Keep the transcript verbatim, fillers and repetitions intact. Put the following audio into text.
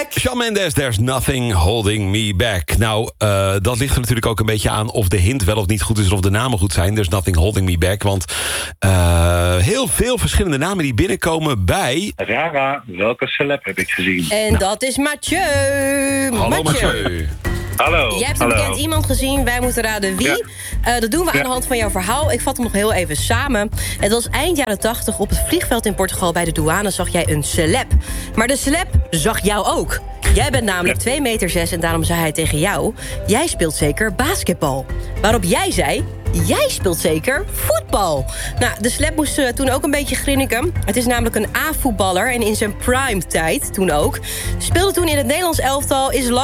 Shawn Mendes, there's nothing holding me back. Nou, uh, dat ligt er natuurlijk ook een beetje aan of de hint wel of niet goed is... en of de namen goed zijn. There's nothing holding me back. Want uh, heel veel verschillende namen die binnenkomen bij... Rara, welke celeb heb ik gezien? En nou. dat is Mathieu. Hallo Mathieu. Mathieu. Hallo. Jij hebt een hallo. bekend iemand gezien, wij moeten raden wie. Ja. Uh, dat doen we aan ja. de hand van jouw verhaal. Ik vat hem nog heel even samen. Het was eind jaren tachtig op het vliegveld in Portugal... bij de douane zag jij een celeb. Maar de celeb zag jou ook. Jij bent namelijk ja. twee meter zes en daarom zei hij tegen jou... jij speelt zeker basketbal. Waarop jij zei... jij speelt zeker voetbal. Nou, de celeb moest uh, toen ook een beetje grinniken. Het is namelijk een A-voetballer en in zijn prime tijd toen ook. Speelde toen in het Nederlands elftal, is lang